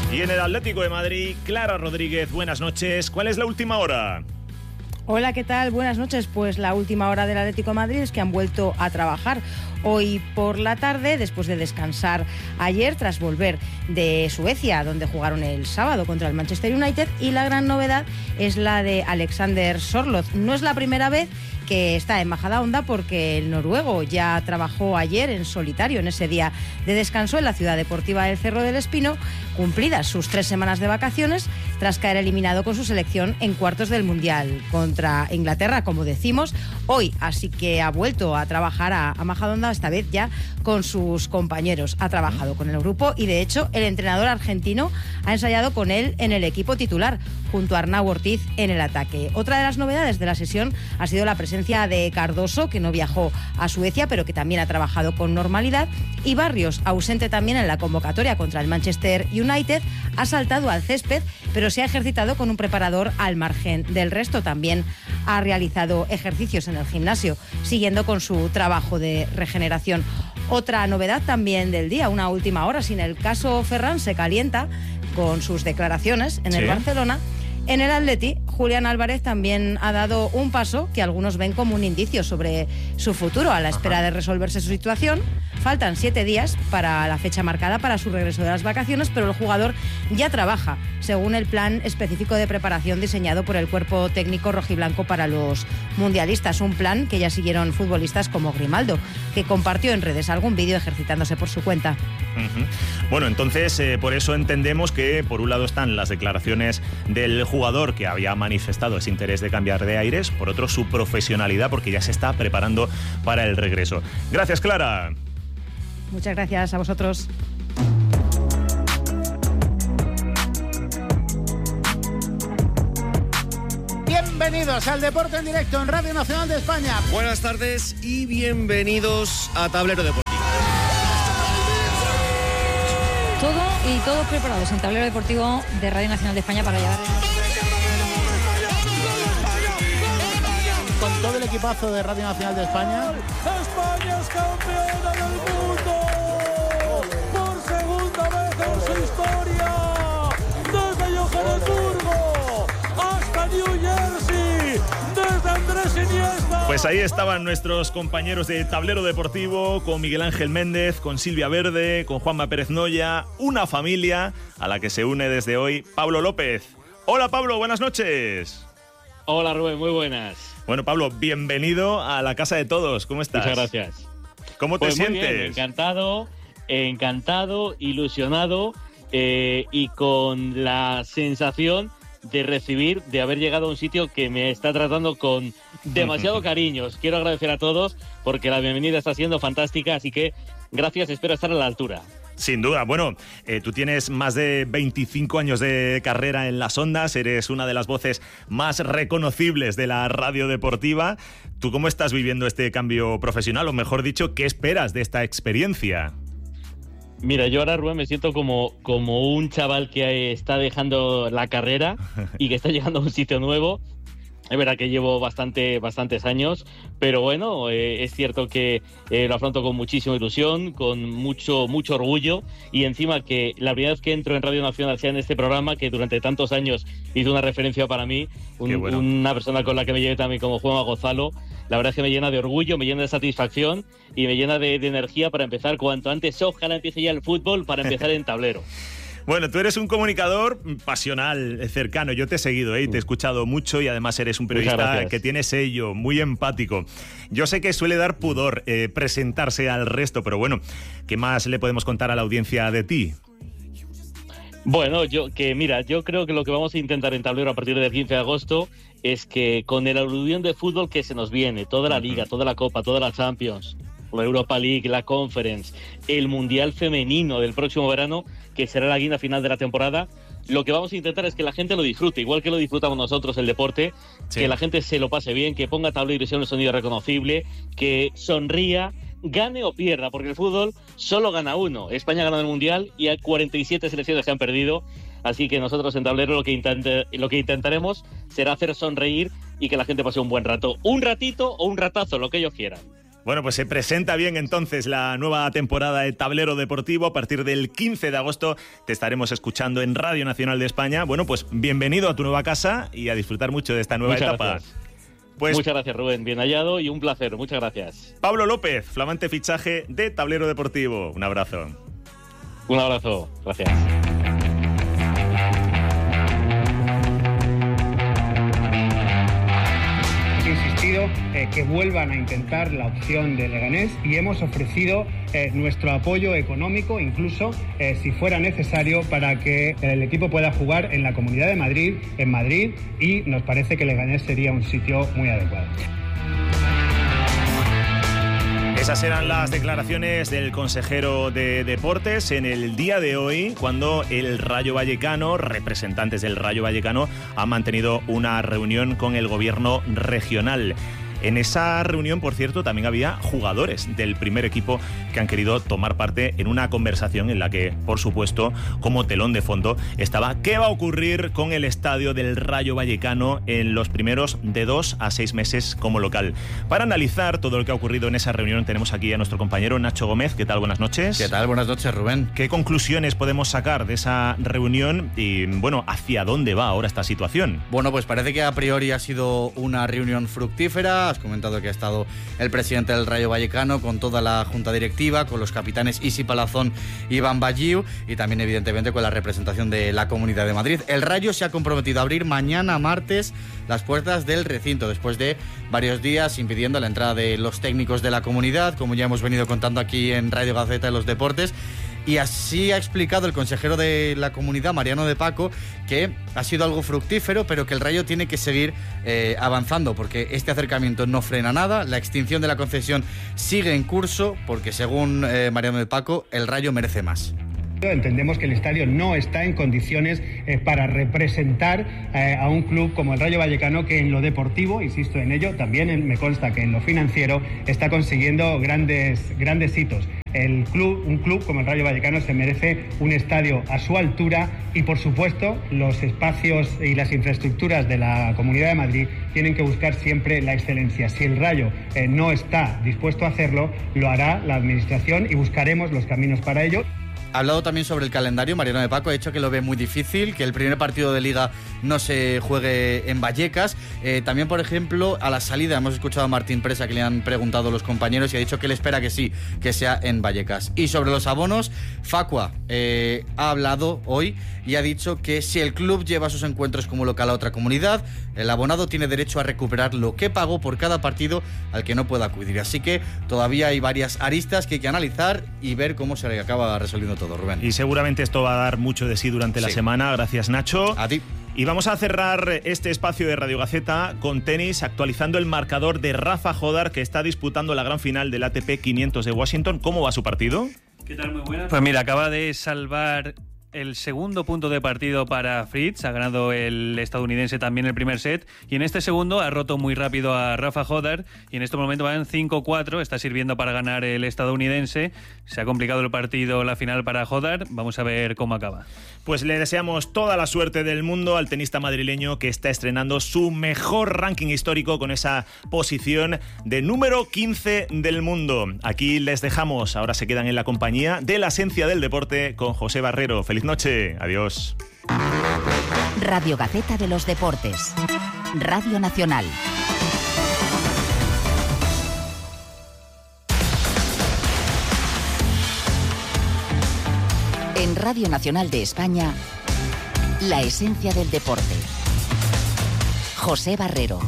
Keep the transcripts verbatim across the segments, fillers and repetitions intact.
Y en el Atlético de Madrid, Clara Rodríguez, buenas noches. ¿Cuál es la última hora? Hola, ¿qué tal? Buenas noches. Pues la última hora del Atlético de Madrid es que han vuelto a trabajar hoy por la tarde, después de descansar ayer tras volver de Suecia, donde jugaron el sábado contra el Manchester United, y la gran novedad es la de Alexander Sørloth. No es la primera vez que está en Majadahonda, porque el noruego ya trabajó ayer en solitario en ese día de descanso en la ciudad deportiva del Cerro del Espino, cumplidas sus tres semanas de vacaciones, tras caer eliminado con su selección en cuartos del Mundial contra Inglaterra, como decimos, hoy. Así que ha vuelto a trabajar a, a Majadahonda, esta vez ya con sus compañeros. Ha trabajado con el grupo y, de hecho, el entrenador argentino ha ensayado con él en el equipo titular, junto a Arnau Ortiz en el ataque. Otra de las novedades de la sesión ha sido la presencia de Cardoso, que no viajó a Suecia, pero que también ha trabajado con normalidad, y Barrios, ausente también en la convocatoria contra el Manchester United, ha saltado al césped, pero se ha ejercitado con un preparador al margen del resto. También ha realizado ejercicios en el gimnasio, siguiendo con su trabajo de regeneración. Otra novedad también del día, una última hora, sin el caso Ferran se calienta con sus declaraciones en el ¿Sí? Barcelona. En el Atleti, Julián Álvarez también ha dado un paso que algunos ven como un indicio sobre su futuro, a la espera de resolverse su situación. Faltan siete días para la fecha marcada para su regreso de las vacaciones, pero el jugador ya trabaja según el plan específico de preparación diseñado por el cuerpo técnico rojiblanco para los mundialistas. Un plan que ya siguieron futbolistas como Grimaldo, que compartió en redes algún vídeo ejercitándose por su cuenta. Uh-huh. Bueno, entonces eh, por eso entendemos que por un lado están las declaraciones del jugador, que había manifestado ese interés de cambiar de aires, por otro su profesionalidad, porque ya se está preparando para el regreso. Gracias, Clara. Muchas gracias a vosotros. Bienvenidos al Deporte en Directo en Radio Nacional de España. Buenas tardes y bienvenidos a Tablero Deportivo. Todo y todos preparados en Tablero Deportivo de Radio Nacional de España para llevar con todo el equipazo de Radio Nacional de España. España es campeona del mundo por segunda vez en su historia, desde Johannesburgo hasta New Jersey, desde Andrés Iniesta. Pues ahí estaban nuestros compañeros de Tablero Deportivo, con Miguel Ángel Méndez, con Silvia Verde, con Juanma Pérez Noya, una familia a la que se une desde hoy Pablo López. Hola, Pablo, buenas noches. Hola, Rubén, muy buenas. Bueno, Pablo, bienvenido a la casa de todos. ¿Cómo estás? Muchas gracias. ¿Cómo te pues sientes? Muy bien, encantado, encantado, ilusionado eh, y con la sensación de recibir, de haber llegado a un sitio que me está tratando con demasiado cariño. Os quiero agradecer a todos porque la bienvenida está siendo fantástica, así que gracias, espero estar a la altura. Sin duda. Bueno, eh, tú tienes más de veinticinco años de carrera en las ondas, eres una de las voces más reconocibles de la radio deportiva. ¿Tú cómo estás viviendo este cambio profesional? O mejor dicho, ¿qué esperas de esta experiencia? Mira, yo ahora, Rubén, me siento como, como un chaval que está dejando la carrera y que está llegando a un sitio nuevo. Es verdad que llevo bastante, bastantes años, pero bueno, eh, es cierto que eh, lo afronto con muchísima ilusión, con mucho, mucho orgullo, y encima que la primera vez que entro en Radio Nacional sea en este programa, que durante tantos años hizo una referencia para mí, un, bueno. una persona con la que me llevé también como Juanma Gonzalo, la verdad es que me llena de orgullo, me llena de satisfacción y me llena de, de energía para empezar cuanto antes. Ojalá empiece ya el fútbol para empezar en Tablero. Bueno, tú eres un comunicador pasional, cercano. Yo te he seguido, ¿eh? Te he escuchado mucho y además eres un periodista que tiene sello, muy empático. Yo sé que suele dar pudor eh, presentarse al resto, pero bueno, ¿qué más le podemos contar a la audiencia de ti? Bueno, yo que mira, yo creo que lo que vamos a intentar en Tablero a partir del quince de agosto es que con el aluvión de fútbol que se nos viene, toda la Liga, toda la Copa, toda la Champions, la Europa League, la Conference, el Mundial Femenino del próximo verano, que será la guinda final de la temporada, lo que vamos a intentar es que la gente lo disfrute, igual que lo disfrutamos nosotros el deporte, sí. Que la gente se lo pase bien, que ponga Tablero y sea un sonido reconocible, que sonría, gane o pierda, porque el fútbol solo gana uno. España ha ganado el Mundial y hay cuarenta y siete selecciones que han perdido, así que nosotros en Tablero lo que, intent- lo que intentaremos será hacer sonreír y que la gente pase un buen rato. Un ratito o un ratazo, lo que ellos quieran. Bueno, pues se presenta bien entonces la nueva temporada de Tablero Deportivo. A partir del quince de agosto te estaremos escuchando en Radio Nacional de España. Bueno, pues bienvenido a tu nueva casa y a disfrutar mucho de esta nueva Muchas etapa. Gracias. Pues, Muchas gracias, Rubén. Bien hallado y un placer. Muchas gracias. Pablo López, flamante fichaje de Tablero Deportivo. Un abrazo. Un abrazo. Gracias. Eh, que vuelvan a intentar la opción de Leganés y hemos ofrecido eh, nuestro apoyo económico, incluso eh, si fuera necesario, para que el equipo pueda jugar en la Comunidad de Madrid, en Madrid, y nos parece que Leganés sería un sitio muy adecuado. Esas eran las declaraciones del consejero de Deportes en el día de hoy, cuando el Rayo Vallecano, representantes del Rayo Vallecano, han mantenido una reunión con el gobierno regional. En esa reunión, por cierto, también había jugadores del primer equipo que han querido tomar parte en una conversación en la que, por supuesto, como telón de fondo, estaba qué va a ocurrir con el estadio del Rayo Vallecano en los primeros de dos a seis meses como local. Para analizar todo lo que ha ocurrido en esa reunión tenemos aquí a nuestro compañero Nacho Gómez. ¿Qué tal? Buenas noches. ¿Qué tal? Buenas noches, Rubén. ¿Qué conclusiones podemos sacar de esa reunión y, bueno, hacia dónde va ahora esta situación? Bueno, pues parece que a priori ha sido una reunión fructífera. Has comentado que ha estado el presidente del Rayo Vallecano con toda la junta directiva, con los capitanes Isi Palazón y Iván Balliu y también evidentemente con la representación de la Comunidad de Madrid. El Rayo se ha comprometido a abrir mañana martes las puertas del recinto después de varios días impidiendo la entrada de los técnicos de la comunidad, como ya hemos venido contando aquí en Radio Gaceta de los Deportes. Y así ha explicado el consejero de la comunidad, Mariano de Paco, que ha sido algo fructífero, pero que el Rayo tiene que seguir eh, avanzando, porque este acercamiento no frena nada, la extinción de la concesión sigue en curso, porque según eh, Mariano de Paco, el Rayo merece más. Entendemos que el estadio no está en condiciones eh, para representar eh, a un club como el Rayo Vallecano, que en lo deportivo, insisto en ello, también en, me consta que en lo financiero está consiguiendo grandes, grandes hitos. El club, un club como el Rayo Vallecano se merece un estadio a su altura y, por supuesto, los espacios y las infraestructuras de la Comunidad de Madrid tienen que buscar siempre la excelencia. Si el Rayo eh, no está dispuesto a hacerlo, lo hará la Administración y buscaremos los caminos para ello. Ha hablado también sobre el calendario. Mariano de Paco ha dicho que lo ve muy difícil, que el primer partido de Liga no se juegue en Vallecas. Eh, también, por ejemplo, a la salida hemos escuchado a Martín Presa, que le han preguntado los compañeros, y ha dicho que él espera que sí, que sea en Vallecas. Y sobre los abonos, Facua eh, ha hablado hoy y ha dicho que si el club lleva sus encuentros como local a otra comunidad, el abonado tiene derecho a recuperar lo que pagó por cada partido al que no pueda acudir. Así que todavía hay varias aristas que hay que analizar y ver cómo se le acaba resolviendo todo, Rubén. Y seguramente esto va a dar mucho de sí durante la sí. semana. Gracias, Nacho. A ti. Y vamos a cerrar este espacio de Radio Gaceta con tenis, actualizando el marcador de Rafa Jodar, que está disputando la gran final del A T P quinientos de Washington. ¿Cómo va su partido? ¿Qué tal? Muy buenas. Pues mira, acaba de salvar el segundo punto de partido para Fritz. Ha ganado el estadounidense también el primer set, y en este segundo ha roto muy rápido a Rafa Jodar, y en este momento van cinco cuatro, está sirviendo para ganar el estadounidense. Se ha complicado el partido, la final para Jodar. Vamos a ver cómo acaba. Pues le deseamos toda la suerte del mundo al tenista madrileño, que está estrenando su mejor ranking histórico con esa posición de número quince del mundo. Aquí les dejamos, ahora se quedan en la compañía de la esencia del deporte con José Barrero. Feliz noche, adiós. Radio Gaceta de los Deportes, Radio Nacional. En Radio Nacional de España, la esencia del deporte. José Barrero.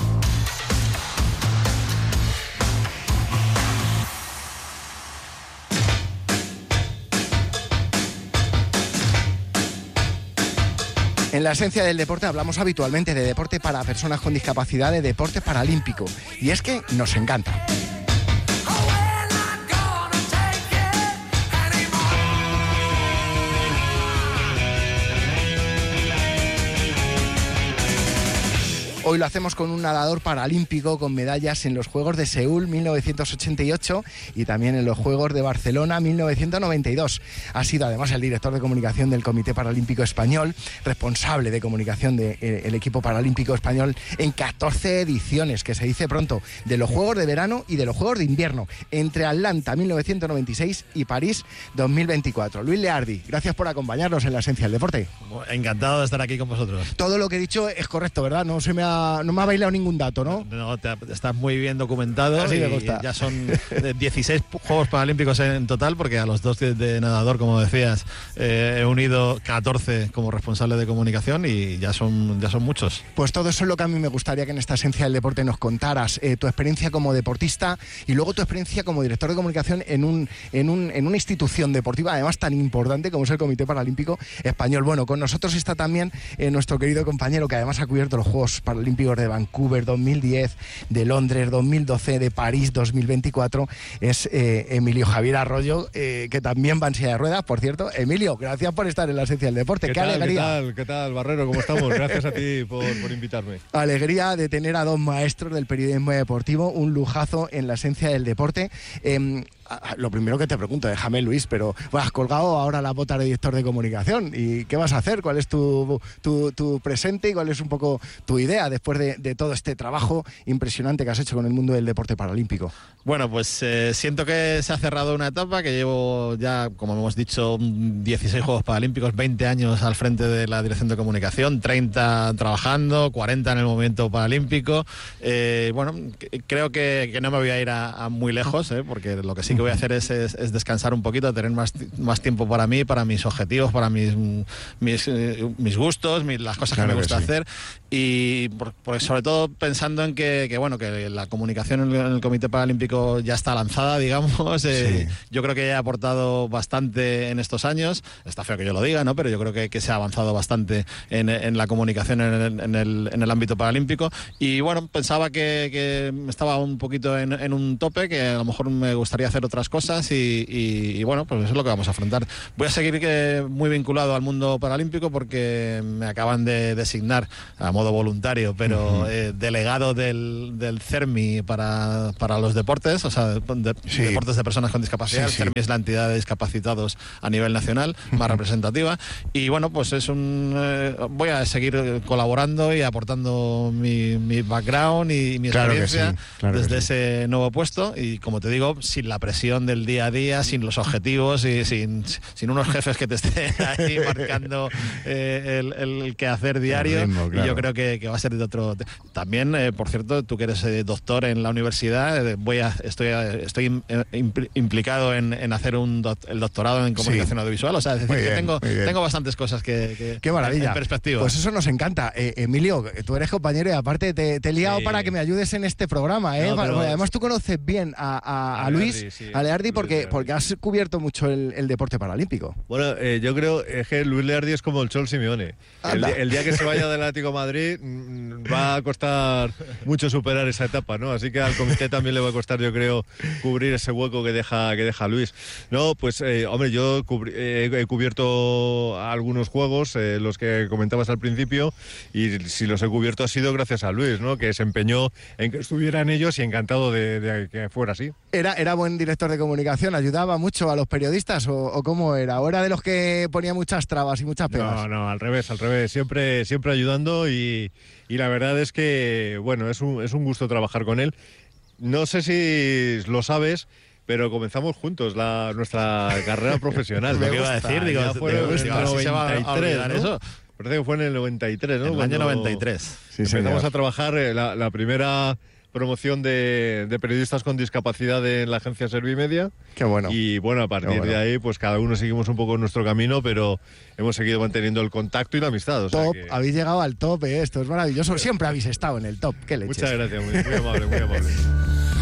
En la esencia del deporte hablamos habitualmente de deporte para personas con discapacidad, de deporte paralímpico. Y es que nos encanta. Hoy lo hacemos con un nadador paralímpico con medallas en los Juegos de Seúl mil novecientos ochenta y ocho y también en los Juegos de Barcelona mil novecientos noventa y dos. Ha sido además el director de comunicación del Comité Paralímpico Español, responsable de comunicación del de, eh, equipo paralímpico español en catorce ediciones, que se dice pronto, de los Juegos de Verano y de los Juegos de Invierno, entre Atlanta mil novecientos noventa y seis y París dos mil veinticuatro. Luis Leardi, gracias por acompañarnos en la esencia del deporte. Encantado de estar aquí con vosotros. Todo lo que he dicho es correcto, ¿verdad? No se me ha, no me ha bailado ningún dato, ¿no? No, te, estás muy bien documentado. Así y me gusta. Ya son dieciséis Juegos Paralímpicos en total, porque a los dos de, de nadador, como decías, eh, he unido catorce como responsable de comunicación y ya son, ya son muchos. Pues todo eso es lo que a mí me gustaría que en esta esencia del deporte nos contaras. Eh, tu experiencia como deportista y luego tu experiencia como director de comunicación en, un, en, un, en una institución deportiva, además tan importante como es el Comité Paralímpico Español. Bueno, con nosotros está también eh, nuestro querido compañero, que además ha cubierto los Juegos Paralímpicos de Vancouver dos mil diez, de Londres dos mil doce, de París dos mil veinticuatro, es eh, Emilio Javier Arroyo, eh, que también va en silla de ruedas, por cierto. Emilio, gracias por estar en la esencia del deporte. ¿Qué, Qué tal, alegría. ¿Qué tal, qué tal, Barrero? ¿Cómo estamos? Gracias a ti por, por invitarme. Alegría de tener a dos maestros del periodismo deportivo, un lujazo en la esencia del deporte. Eh, Lo primero que te pregunto, déjame Luis, pero bueno, has colgado ahora la bota de director de comunicación. ¿Y qué vas a hacer? ¿Cuál es tu, tu, tu presente y cuál es un poco tu idea después de, de todo este trabajo impresionante que has hecho con el mundo del deporte paralímpico? Bueno, pues eh, siento que se ha cerrado una etapa, que llevo ya, como hemos dicho, dieciséis Juegos Paralímpicos, veinte años al frente de la dirección de comunicación, treinta trabajando, cuarenta en el movimiento paralímpico. Eh, bueno, creo que, que no me voy a ir a, a muy lejos, eh, porque lo que sí que voy a hacer es, es, es descansar un poquito, tener más, más tiempo para mí, para mis objetivos, para mis, mis, eh, mis gustos, mis, las cosas claro que me gusta que sí. hacer. Y por, por, sobre todo pensando en que, que, bueno, que la comunicación en el, en el Comité Paralímpico ya está lanzada, digamos. Eh, sí. Yo creo que he aportado bastante en estos años. Está feo que yo lo diga, ¿no? Pero yo creo que, que se ha avanzado bastante en, en la comunicación en, en, el, en el ámbito paralímpico. Y bueno, pensaba que, que estaba un poquito en, en un tope, que a lo mejor me gustaría hacer otras cosas y, y, y bueno, pues eso es lo que vamos a afrontar. Voy a seguir que, muy vinculado al mundo paralímpico porque me acaban de designar a modo voluntario, pero uh-huh. eh, delegado del, del CERMI para, para los deportes, o sea, de, de, sí. deportes de personas con discapacidad. Sí, sí. El CERMI es la entidad de discapacitados a nivel nacional más uh-huh. representativa y bueno, pues es un eh, voy a seguir colaborando y aportando mi, mi background y mi claro experiencia sí, claro desde sí. ese nuevo puesto y como te digo, sin la presión del día a día, sin los objetivos y sin, sin unos jefes que te estén ahí marcando eh, el, el quehacer diario. Ritmo, claro. Y yo creo que, que va a ser de otro. También, eh, por cierto, tú que eres eh, doctor en la universidad, eh, voy a, estoy, estoy implicado en, en hacer un doc, el doctorado en comunicación sí. audiovisual. O sea, es decir, bien, que tengo, tengo bastantes cosas que, que Qué maravilla. En perspectiva. Pues eso nos encanta. Eh, Emilio, tú eres compañero y aparte te, te he liado sí. para que me ayudes en este programa. ¿eh? No, pero... Además, tú conoces bien a, a, a, a Luis, Leardi, sí. a Leardi, porque, porque has cubierto mucho el, el deporte paralímpico. Bueno, eh, yo creo es que Luis Leardi es como el Chol Simeone. El, el día que se vaya del Atlético de Madrid va a costar mucho superar esa etapa, ¿no? Así que al comité también le va a costar, yo creo, cubrir ese hueco que deja que deja Luis. No, pues, eh, hombre, yo cubri eh, he cubierto algunos juegos, eh, los que comentabas al principio, y si los he cubierto ha sido gracias a Luis, ¿no? Que se empeñó en que estuvieran ellos y encantado de, de que fuera así. ¿Era, era buen director de comunicación? ¿Ayudaba mucho a los periodistas o, o cómo era? ¿O era de los que ponía muchas trabas y muchas pegas? No, no, al revés, al revés. Siempre, siempre ayudando y, y la verdad es que, bueno, es un, es un gusto trabajar con él. No sé si lo sabes, pero comenzamos juntos la, nuestra carrera profesional. ¿Qué iba a decir? Digo, fue en el noventa y tres, ¿no? Eso. Parece que fue en el noventa y tres, ¿no? En el Cuando año noventa y tres. Sí, empezamos señor. a trabajar la, la primera promoción de, de periodistas con discapacidad en la agencia Servimedia. Qué bueno. Y bueno, a partir bueno. de ahí, pues cada uno seguimos un poco nuestro camino, pero hemos seguido manteniendo el contacto y la amistad. O sea top, que... habéis llegado al top, ¿eh? Esto es maravilloso. Siempre habéis estado en el top. Qué leches. Muchas gracias, muy, muy amable, muy amable.